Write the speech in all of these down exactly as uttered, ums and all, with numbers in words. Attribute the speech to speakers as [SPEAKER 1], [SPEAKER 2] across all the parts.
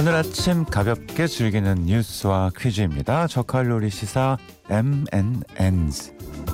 [SPEAKER 1] 오늘 아침 가볍게 즐기는 뉴스와 퀴즈입니다. 저칼로리 시사 엠 앤 엔즈.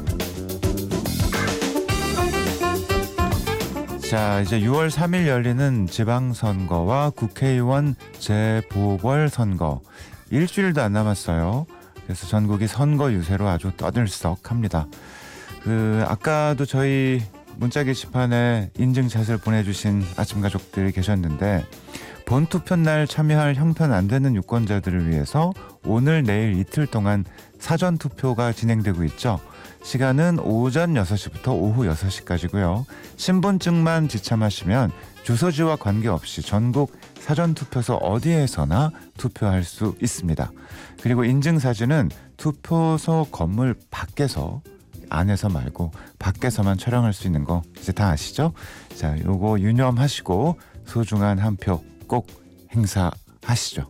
[SPEAKER 1] 자, 이제 유월 삼일 열리는 지방선거와 국회의원 재보궐선거 일주일도 안 남았어요. 그래서 전국이 선거 유세로 아주 떠들썩합니다. 그 아까도 저희 문자 게시판에 인증샷을 보내주신 아침 가족들이 계셨는데, 본투표 날 참여할 형편 안 되는 유권자들을 위해서 오늘 내일 이틀 동안 사전투표가 진행되고 있죠. 시간은 오전 여섯 시부터 오후 여섯 시까지고요. 신분증만 지참하시면 주소지와 관계없이 전국 사전투표소 어디에서나 투표할 수 있습니다. 그리고 인증사진은 투표소 건물 밖에서, 안에서 말고 밖에서만 촬영할 수 있는 거 이제 다 아시죠? 자, 요거 유념하시고 소중한 한 표 꼭 행사하시죠.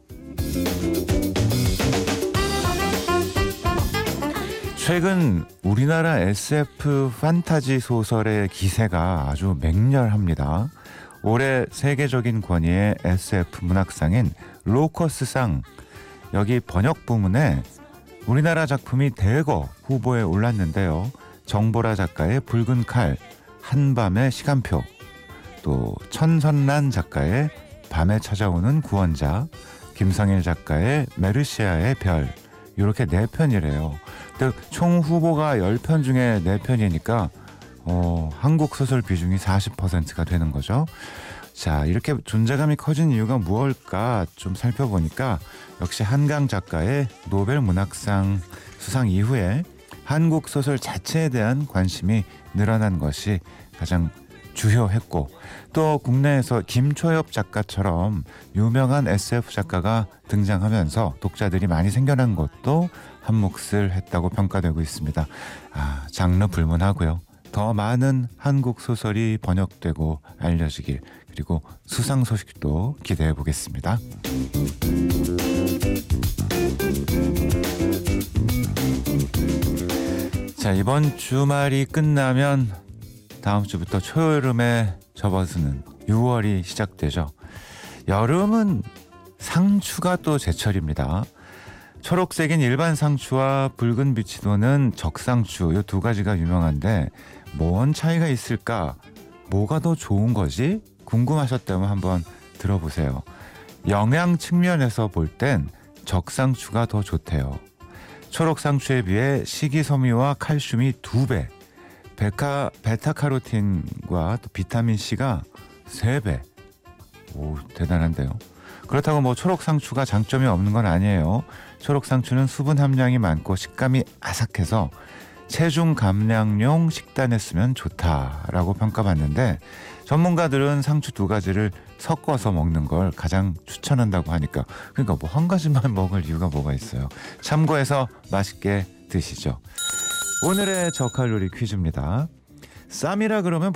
[SPEAKER 1] 최근 우리나라 에스에프 판타지 소설의 기세가 아주 맹렬합니다. 올해 세계적인 권위의 에스에프 문학상인 로커스상, 여기 번역 부문에 우리나라 작품이 대거 후보에 올랐는데요. 정보라 작가의 붉은 칼, 한밤의 시간표, 또 천선란 작가의 밤에 찾아오는 구원자, 김상일 작가의 메르시아의 별, 이렇게 네 편이래요. 총 후보가 열 편 중에 네 편이니까 어, 한국 소설 비중이 사십 퍼센트가 되는 거죠. 자, 이렇게 존재감이 커진 이유가 무엇일까 좀 살펴보니까 역시 한강 작가의 노벨 문학상 수상 이후에 한국 소설 자체에 대한 관심이 늘어난 것이 가장 주요했고, 또 국내에서 김초엽 작가처럼 유명한 에스에프 작가가 등장하면서 독자들이 많이 생겨난 것도 한 몫을 했다고 평가되고 있습니다. 아, 장르 불문하고요. 더 많은 한국 소설이 번역되고 알려지길, 그리고 수상 소식도 기대해 보겠습니다. 자, 이번 주말이 끝나면 다음 주부터 초여름에 접어드는 유월이 시작되죠. 여름은 상추가 또 제철입니다. 초록색인 일반 상추와 붉은 빛이 도는 적상추, 이 두 가지가 유명한데 뭔 차이가 있을까? 뭐가 더 좋은 거지? 궁금하셨다면 한번 들어보세요. 영양 측면에서 볼 땐 적상추가 더 좋대요. 초록상추에 비해 식이섬유와 칼슘이 두 배, 베카, 베타카로틴과 또 비타민C가 세 배. 오, 대단한데요. 그렇다고 뭐 초록상추가 장점이 없는 건 아니에요. 초록상추는 수분 함량이 많고 식감이 아삭해서 체중 감량용 식단에 쓰면 좋다라고 평가받는데, 전문가들은 상추 두 가지를 섞어서 먹는 걸 가장 추천한다고 하니까, 그러니까 뭐 한 가지만 먹을 이유가 뭐가 있어요. 참고해서 맛있게 드시죠. 오늘의 저칼로리 퀴즈입니다. 쌈이라 그러면